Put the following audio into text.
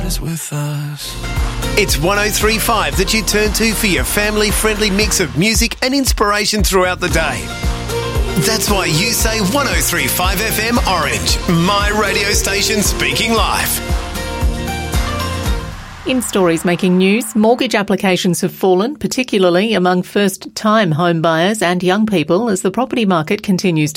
shares with us. It's 103.5 that you turn to for your family-friendly mix of music and inspiration throughout the day. That's why you say 103.5 FM Orange, my radio station speaking live. In stories making news, mortgage applications have fallen, particularly among first-time home buyers and young people, as the property market continues to